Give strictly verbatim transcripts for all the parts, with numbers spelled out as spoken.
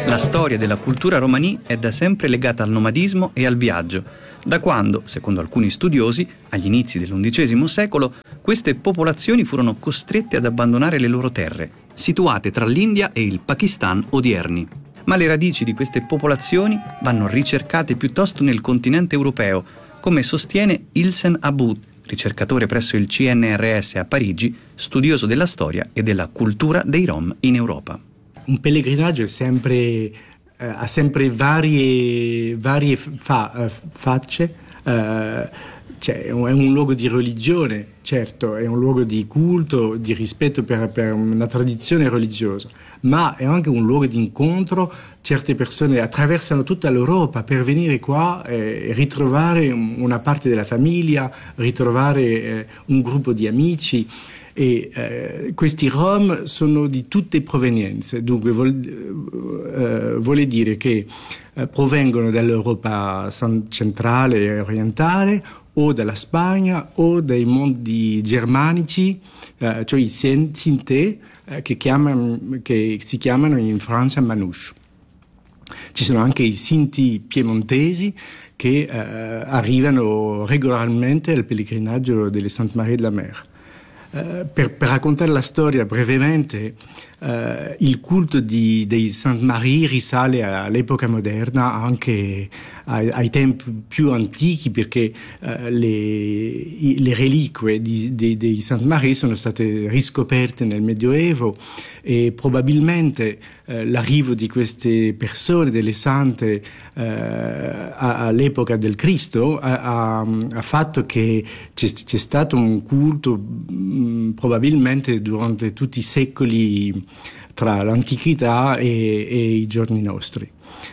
La storia della cultura romani è da sempre legata al nomadismo e al viaggio, da quando, secondo alcuni studiosi, agli inizi dell'undicesimo secolo, queste popolazioni furono costrette ad abbandonare le loro terre, situate tra l'India e il Pakistan odierni. Ma le radici di queste popolazioni vanno ricercate piuttosto nel continente europeo, come sostiene Ilsen Aboud, ricercatore presso il C N R S a Parigi, studioso della storia e della cultura dei Rom in Europa. Un pellegrinaggio è sempre, eh, ha sempre varie, varie fa, eh, facce, eh, cioè è un, è un luogo di religione, certo, è un luogo di culto, di rispetto per, per una tradizione religiosa, ma è anche un luogo di incontro. Certe persone attraversano tutta l'Europa per venire qua e ritrovare una parte della famiglia, ritrovare eh, un gruppo di amici. E eh, questi Rom sono di tutte provenienze, dunque vuol, eh, vuole dire che eh, provengono dall'Europa centrale e orientale, o dalla Spagna o dai mondi germanici, eh, cioè i Sinté, eh, che, chiamano, che si chiamano in Francia Manouche. Ci sono anche i Sinti piemontesi che eh, arrivano regolarmente al pellegrinaggio delle Sainte Marie de la Mer. Uh, per, per raccontare la storia brevemente, uh, il culto di, dei Sainte Marie risale all'epoca moderna, anche ai, ai tempi più antichi, perché uh, le, i, le reliquie di, di, dei Sainte Marie sono state riscoperte nel Medioevo e probabilmente uh, l'arrivo di queste persone, delle sante, uh, a, all'epoca del Cristo ha, ha, ha fatto che c'è, c'è stato un culto probabilmente durante tutti i secoli tra l'antichità e, e i giorni nostri.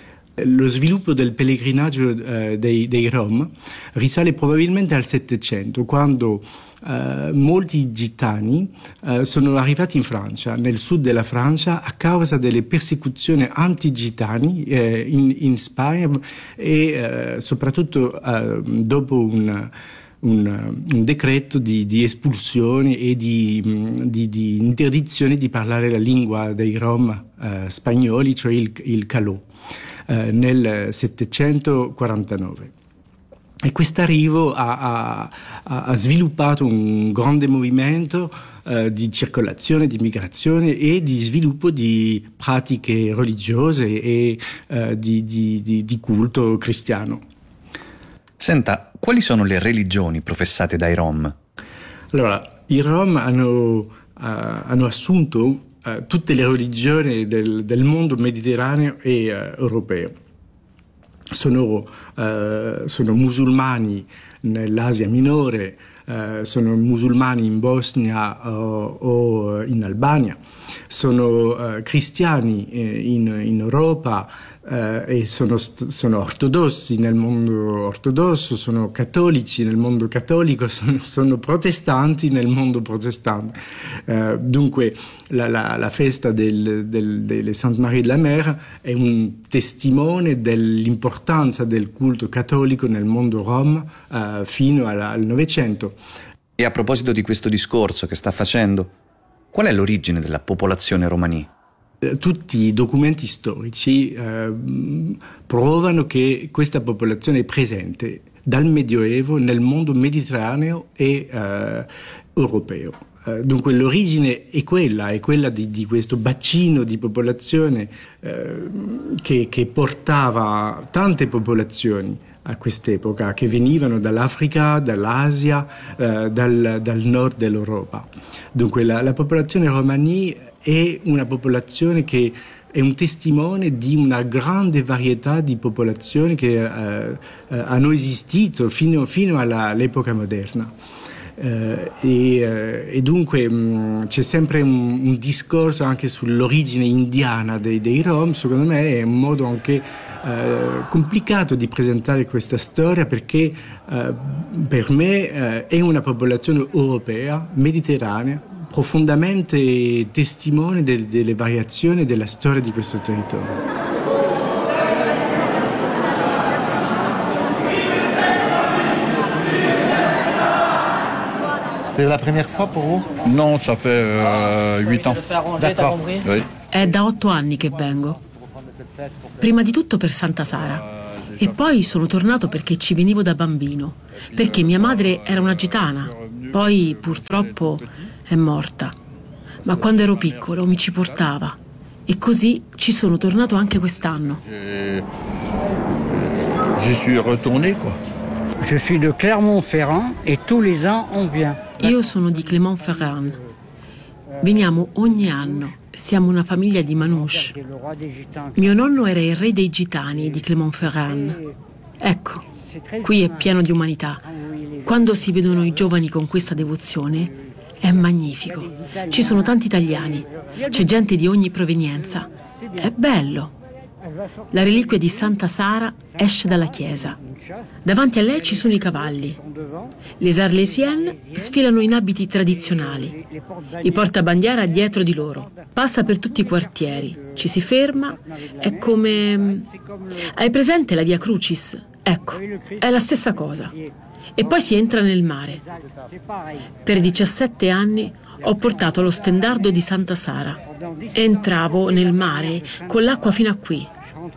Lo sviluppo del pellegrinaggio eh, dei, dei Rom risale probabilmente al Settecento, quando eh, molti gitani eh, sono arrivati in Francia, nel sud della Francia, a causa delle persecuzioni anti-gitani eh, in, in Spagna e eh, soprattutto eh, dopo un Un, un decreto di, di espulsione e di, di, di interdizione di parlare la lingua dei Rom eh, spagnoli, cioè il, il calò, eh, nel settecentoquarantanove. E quest'arrivo ha, ha, ha sviluppato un grande movimento eh, di circolazione, di migrazione e di sviluppo di pratiche religiose e eh, di, di, di, di culto cristiano. Senta, quali sono le religioni professate dai Rom? Allora, i Rom hanno, uh, hanno assunto uh, tutte le religioni del, del mondo mediterraneo e uh, europeo. Sono, uh, sono musulmani nell'Asia minore, uh, sono musulmani in Bosnia uh, o in Albania, sono uh, cristiani eh, in, in Europa, Uh, e sono, sono ortodossi nel mondo ortodosso, sono cattolici nel mondo cattolico, sono, sono protestanti nel mondo protestante. Uh, dunque la, la, la festa del, del, delle Sainte Marie de la Mer è un testimone dell'importanza del culto cattolico nel mondo rom uh, fino alla, al Novecento. E a proposito di questo discorso che sta facendo, qual è l'origine della popolazione romani? Tutti i documenti storici eh, provano che questa popolazione è presente dal Medioevo nel mondo mediterraneo e eh, europeo. Eh, dunque l'origine è quella, è quella di, di questo bacino di popolazione eh, che, che portava tante popolazioni a quest'epoca, che venivano dall'Africa, dall'Asia, eh, dal, dal nord dell'Europa. Dunque la, la popolazione romani è una popolazione che è un testimone di una grande varietà di popolazioni che eh, eh, hanno esistito fino, fino alla, all'epoca moderna. Eh, e, eh, e dunque mh, c'è sempre un, un discorso anche sull'origine indiana dei, dei Rom. Secondo me è un modo anche eh, complicato di presentare questa storia, perché eh, per me eh, è una popolazione europea, mediterranea, profondamente testimone de, delle variazioni della storia di questo territorio. C'est la première fois pour vous? Non, ça fait huit euh, ans. D'accord. Oui. È da otto anni che vengo. Prima di tutto per Santa Sara. E poi sono tornato perché ci venivo da bambino, perché mia madre era una gitana, poi purtroppo è morta. Ma quando ero piccolo mi ci portava e così ci sono tornato anche quest'anno. Je suis retourné, quoi. Je suis de Clermont-Ferrand et tous les ans on vient. Io sono di Clermont-Ferrand. Veniamo ogni anno. Siamo una famiglia di Manouche. Mio nonno era il re dei gitani di Clermont-Ferrand. Ecco, qui è pieno di umanità. Quando si vedono i giovani con questa devozione, è magnifico. Ci sono tanti italiani, c'è gente di ogni provenienza. È bello. La reliquia di Santa Sara esce dalla chiesa. Davanti a lei ci sono i cavalli. Les Arlésiennes sfilano in abiti tradizionali. I portabandiera dietro di loro. Passa per tutti i quartieri. Ci si ferma. È come... Hai presente la Via Crucis? Ecco, è la stessa cosa. E poi si entra nel mare. Per diciassette anni ho portato lo stendardo di Santa Sara. Entravo nel mare con l'acqua fino a qui.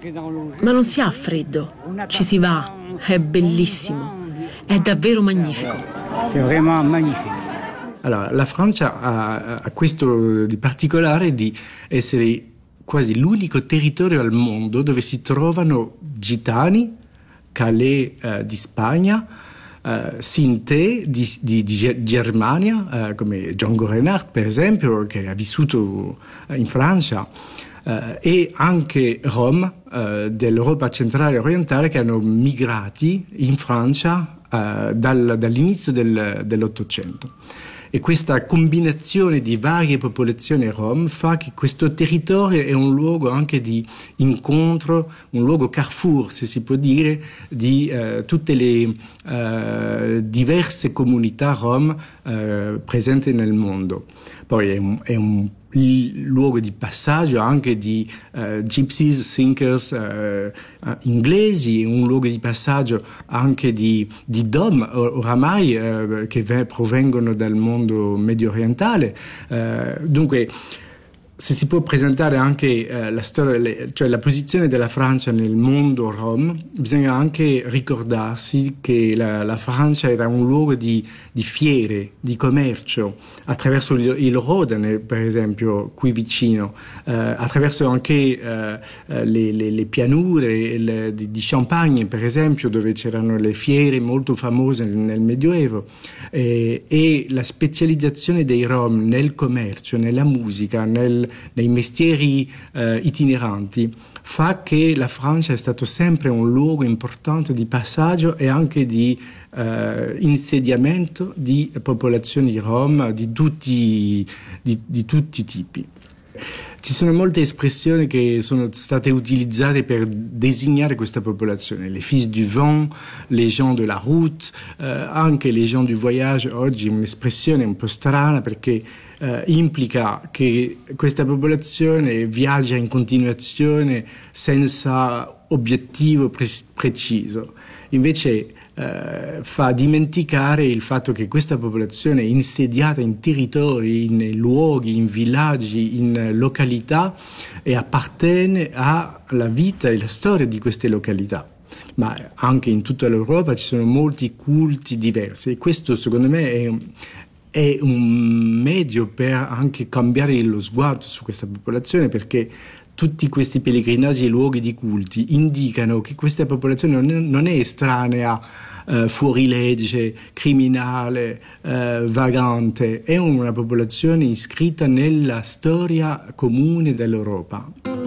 Ma non si ha freddo, ci si va, è bellissimo, è davvero magnifico. C'est vraiment magnifique. Allora, la Francia ha, ha questo di particolare di essere quasi l'unico territorio al mondo dove si trovano gitani, Calais eh, di Spagna, eh, Sinté di, di, di Germania, eh, come Django Reinhardt per esempio, che ha vissuto in Francia, Uh, e anche Rom uh, dell'Europa centrale e orientale che hanno migrati in Francia uh, dal, dall'inizio del, dell'Ottocento. E questa combinazione di varie popolazioni rom fa che questo territorio è un luogo anche di incontro, un luogo carrefour, se si può dire, di uh, tutte le uh, diverse comunità rom uh, presenti nel mondo. Poi è un, è un il luogo di passaggio anche di uh, gypsies, thinkers uh, inglesi, un luogo di passaggio anche di, di dom oramai uh, che provengono dal mondo medio orientale. Uh, dunque, se si può presentare anche uh, la storia, le, cioè la posizione della Francia nel mondo rom, bisogna anche ricordarsi che la, la Francia era un luogo di, di fiere, di commercio, attraverso il, il Rodane, per esempio, qui vicino, uh, attraverso anche uh, le, le, le pianure le, di, di Champagne, per esempio, dove c'erano le fiere molto famose nel, nel Medioevo, e, e la specializzazione dei rom nel commercio, nella musica, nel nei mestieri eh, itineranti fa che la Francia è stato sempre un luogo importante di passaggio e anche di eh, insediamento di popolazioni rom di tutti, di, di tutti i tipi. Ci sono molte espressioni che sono state utilizzate per designare questa popolazione, les fils du vent, les gens de la route, eh, anche les gens du voyage. Oggi è un'espressione un po' strana perché eh, implica che questa popolazione viaggia in continuazione senza obiettivo pre- preciso. Invece Uh, fa dimenticare il fatto che questa popolazione è insediata in territori, in luoghi, in villaggi, in località e appartiene alla vita e alla storia di queste località. Ma anche in tutta l'Europa ci sono molti culti diversi e questo secondo me è un, è un mezzo per anche cambiare lo sguardo su questa popolazione, perché tutti questi pellegrinaggi e luoghi di culti indicano che questa popolazione non è, non è estranea, eh, fuorilegge, criminale, eh, vagante, è una popolazione iscritta nella storia comune dell'Europa.